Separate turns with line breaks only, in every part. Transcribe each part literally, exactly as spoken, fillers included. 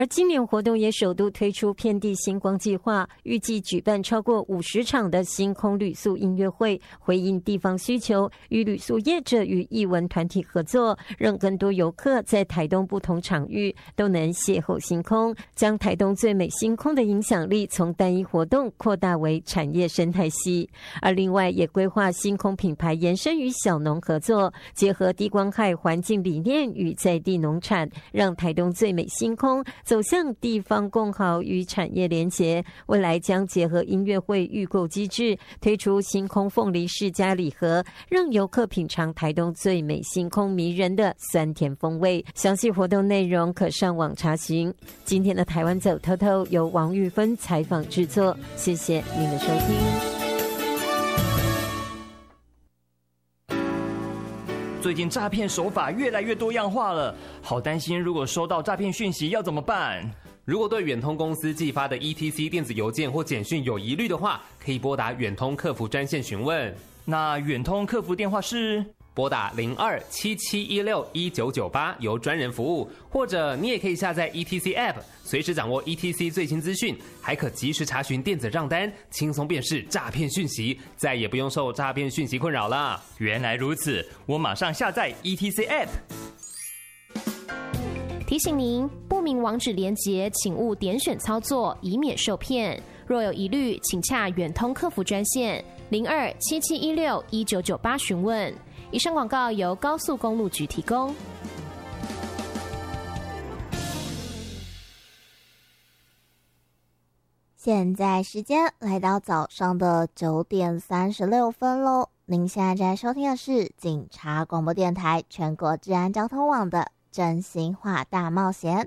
而今年活动也首度推出遍地星光计划，预计举办超过五十场的星空旅宿音乐会，回应地方需求，与旅宿业者与艺文团体合作，让更多游客在台东不同场域都能邂逅星空，将台东最美星空的影响力从单一活动扩大为产业生态系。而另外也规划星空品牌延伸与小农合作，结合低光害环境理念与在地农产，让台东最美星空走向地方共好与产业连结。未来将结合音乐会预购机制，推出星空凤梨世家礼盒，让游客品尝台东最美星空迷人的酸甜风味。详细活动内容可上网查询。今天的台湾走透透由王玉芬采访制作，谢谢您的收听。
最近诈骗手法越来越多样化了，好担心如果收到诈骗讯息要怎么办？
如果对远通公司寄发的 E T C 电子邮件或简讯有疑虑的话，可以拨打远通客服专线询问。
那远通客服电话是
拨打零二七七一六一九九八，由专人服务，或者你也可以下载 E T C App， 随时掌握 E T C 最新资讯，还可及时查询电子账单，轻松辨识诈骗讯息，再也不用受诈骗讯息困扰了。
原来如此，我马上下载 E T C App。
提醒您，不明网址连结请勿点选操作，以免受骗。若有疑虑，请洽远通客服专线零二七七一六一九九八询问。以上广告由高速公路局提供。
现在时间来到早上的九点三十六分喽。您现在在收听的是警察广播电台全国治安交通网的真心话大冒险。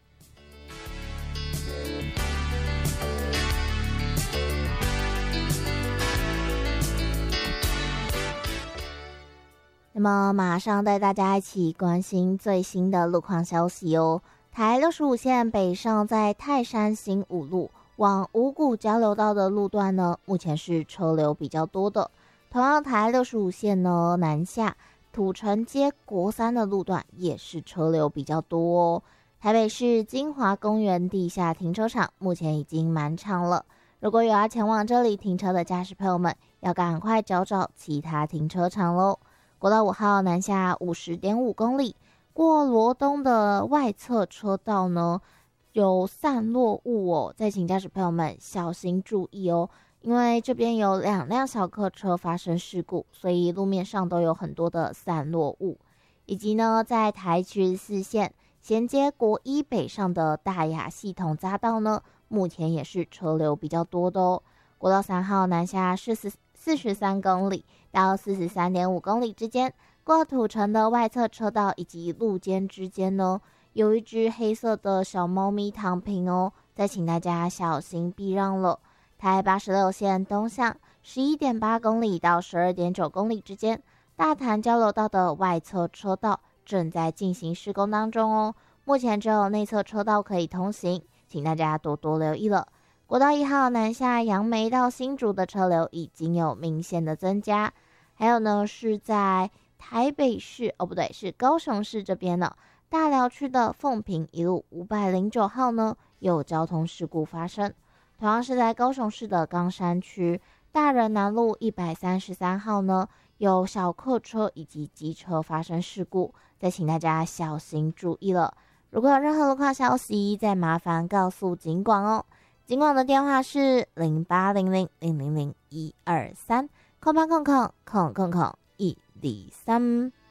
那么马上带大家一起关心最新的路况消息哦。台六十五线北上在泰山新五路往五股交流道的路段呢，目前是车流比较多的。同样台六十五线呢南下土城街国三的路段也是车流比较多哦。台北市金华公园地下停车场目前已经满场了，如果有要前往这里停车的驾驶朋友们，要赶快找找其他停车场咯。国道五号南下 五十点五公里，过罗东的外侧车道呢有散落物哦，再请驾驶朋友们小心注意哦，因为这边有两辆小客车发生事故，所以路面上都有很多的散落物。以及呢在台七十四线衔接国一北上的大雅系统匝道呢，目前也是车流比较多的哦。国道三号南下是四十三公里到 四十三点五公里之间，过土城的外侧车道以及路肩之间呢，有一只黑色的小猫咪躺平哦，再请大家小心避让了。台八十六线东向 十一点八公里到 十二点九公里之间，大潭交流道的外侧车道正在进行施工当中哦，目前只有内侧车道可以通行，请大家多多留意了。国道一号南下杨梅到新竹的车流已经有明显的增加，还有呢是在台北市哦不对是高雄市这边呢，大寮区的凤屏一路五百零九号呢有交通事故发生，同样是在高雄市的冈山区大仁南路一百三十三号呢有小客车以及机车发生事故，再请大家小心注意了。如果有任何路况消息，再麻烦告诉警广哦。警广的电话是零八零零零零零一二三空八空空空空空一二三。